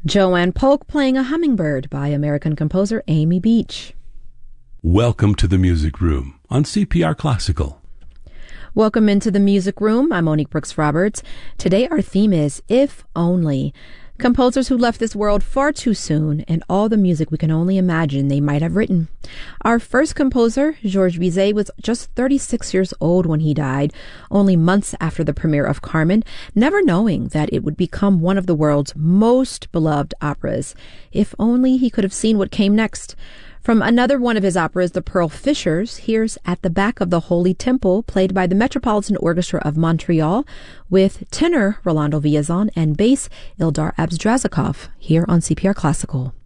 Joanne Polk playing a hummingbird by American composer Amy Beach. Welcome to the Music Room on CPR Classical. Welcome into the Music Room. I'm Monique Brooks Roberts. Today our theme is If Only. Composers who left this world far too soon and all the music we can only imagine they might have written. Our first composer, Georges Bizet, was just 36 years old when he died, only months after the premiere of Carmen, never knowing that it would become one of the world's most beloved operas. If only he could have seen what came next. From another one of his operas, The Pearl Fishers, here's At the Back of the Holy Temple, played by the Metropolitan Orchestra of Montreal, with tenor Rolando Villazon and bass Ildar Abdrazakov, here on CPR Classical.